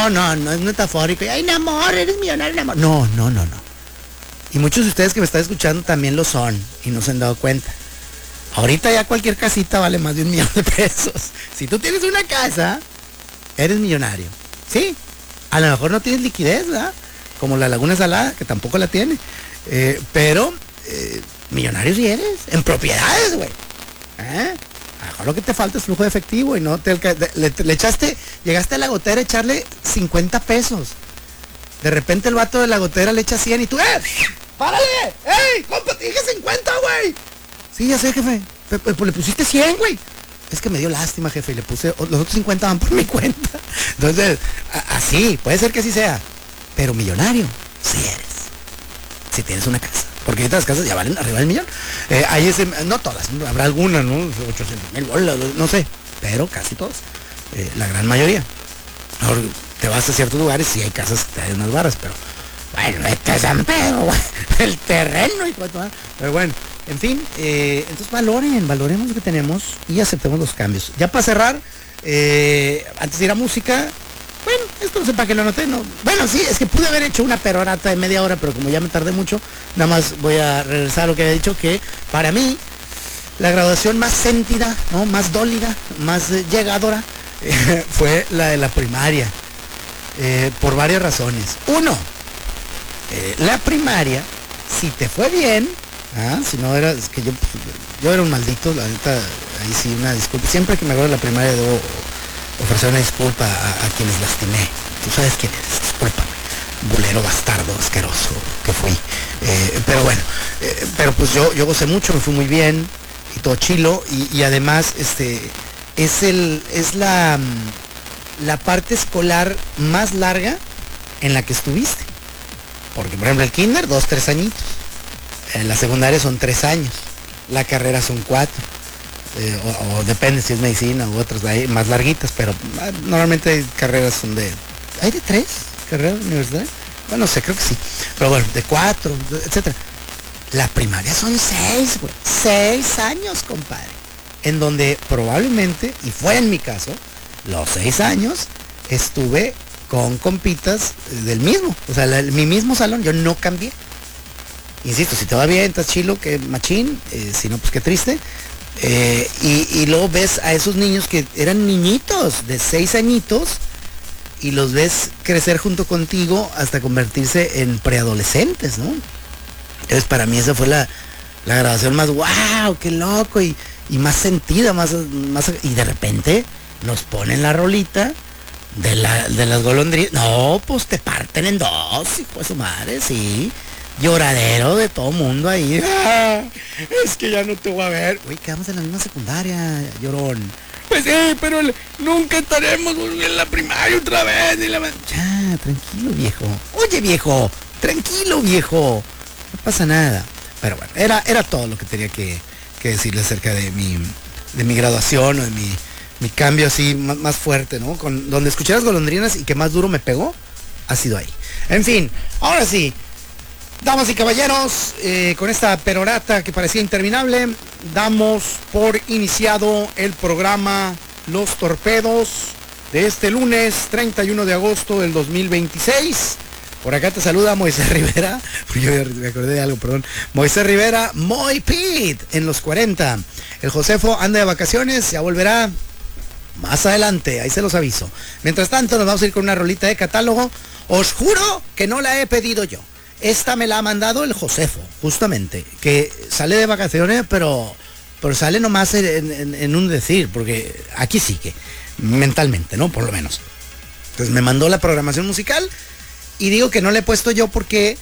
no es metafórico. Ay, mi amor, eres millonario, mi amor. No. Y muchos de ustedes que me están escuchando también lo son y no se han dado cuenta. Ahorita ya cualquier casita vale más de $1,000,000. Si tú tienes una casa, eres millonario. Sí, a lo mejor no tienes liquidez, ¿verdad? Como la Laguna Salada, que tampoco la tiene. Pero millonario sí eres, en propiedades, güey. A lo mejor lo que te falta es flujo de efectivo y no le echaste, llegaste a la gotera a echarle 50 pesos. De repente el vato de la gotera le echa 100 y tú, ¡párale! ¡Ey, compa, te dije 50, güey! Sí, ya sé, jefe. Pues le pusiste 100, güey. Es que me dio lástima, jefe, y le puse, los otros 50 van por mi cuenta. Entonces, así, puede ser que así sea. Pero millonario, sí eres. Si tienes una casa. Porque ahorita las casas ya valen arriba del millón. No todas, habrá algunas, ¿no? $800,000, no sé. Pero casi todas. La gran mayoría. Ahora, te vas a ciertos lugares y hay casas que te dan unas varas, pero bueno, este es San Pedro, güey. El terreno y todo. Pero bueno, en fin, entonces valoremos lo que tenemos y aceptemos los cambios. Ya para cerrar, antes de ir a música, bueno, esto no sé para qué lo anoté, no. Bueno, sí, es que pude haber hecho una perorata de media hora, pero como ya me tardé mucho, nada más voy a regresar a lo que había dicho, que para mí, la graduación más sentida, ¿no? Más dólida, más llegadora, fue la de la primaria. Por varias razones. Uno, la primaria, si te fue bien, si no era, es que yo era un maldito, la neta, ahí sí una disculpa. Siempre que me acuerdo de la primaria debo ofrecer una disculpa a quienes lastimé. Tú sabes quién eres, discúlpame. Bulero bastardo, asqueroso que fui. Pero bueno, pero pues yo gocé mucho, me fui muy bien y todo chilo y además es la parte escolar más larga en la que estuviste. Porque, por ejemplo, el kinder, 2, 3 añitos. La secundaria son 3 años. La carrera son 4. O depende si es medicina u otras ahí más larguitas, pero normalmente hay carreras son de... ¿Hay de 3 carreras universitarias? Bueno, no sé, creo que sí. Pero bueno, de 4, etcétera. La primaria son 6, güey. 6 años, compadre. En donde probablemente, y fue en mi caso, los 6 años estuve con compitas del mismo, o sea, mi mismo salón, yo no cambié. Insisto, si te va bien, estás chilo, que machín, si no, pues qué triste. Y luego ves a esos niños que eran niñitos de 6 añitos y los ves crecer junto contigo hasta convertirse en preadolescentes, ¿no? Entonces para mí esa fue la grabación más wow, qué loco y más sentida, más y de repente nos ponen la rolita de las golondrinas. No, pues te parten en dos, hijo de su madre, sí. Lloradero de todo mundo ahí. Es que ya no te voy a ver. Uy, quedamos en la misma secundaria, llorón. Pues sí, pero nunca estaremos en la primaria otra vez. Ya, tranquilo, viejo. Oye, viejo, tranquilo, viejo. No pasa nada. Pero bueno, era todo lo que tenía que decirle acerca de mi graduación o de mi cambio así más fuerte, ¿no? Donde escuché las golondrinas y que más duro me pegó, ha sido ahí. En fin, ahora sí, damas y caballeros, con esta perorata que parecía interminable, damos por iniciado el programa Los Torpedos de este lunes 31 de agosto del 2026. Por acá te saluda Moisés Rivera. Yo me acordé de algo, perdón. Moisés Rivera, Moy Pete, en los 40. El Josefo anda de vacaciones, ya volverá más adelante, ahí se los aviso. Mientras tanto, nos vamos a ir con una rolita de catálogo. Os juro que no la he pedido yo. Esta me la ha mandado el Josefo, justamente, que sale de vacaciones, pero sale nomás en un decir, porque aquí sí que, mentalmente, ¿no? Por lo menos. Entonces me mandó la programación musical. Y digo que no la he puesto yo porque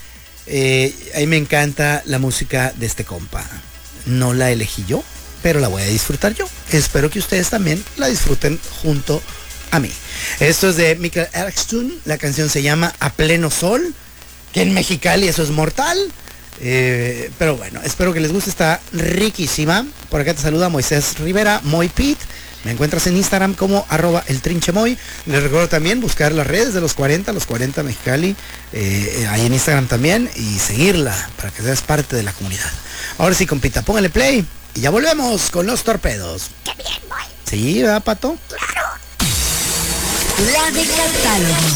a mí me encanta la música de este compa. No la elegí yo, pero la voy a disfrutar yo. Espero que ustedes también la disfruten junto a mí. Esto es de Michael Erickson. La canción se llama A Pleno Sol, que en Mexicali eso es mortal. Pero bueno, espero que les guste. Está riquísima. Por acá te saluda Moisés Rivera, Moy Pete. Me encuentras en Instagram como @eltrinchemoy. Les recuerdo también buscar las redes de los 40 Mexicali, ahí en Instagram también, y seguirla para que seas parte de la comunidad. Ahora sí, compita, póngale play y ya volvemos con Los Torpedos. ¡Qué bien, Moy! ¿Sí, verdad, Pato? ¡Claro! La de catálogo.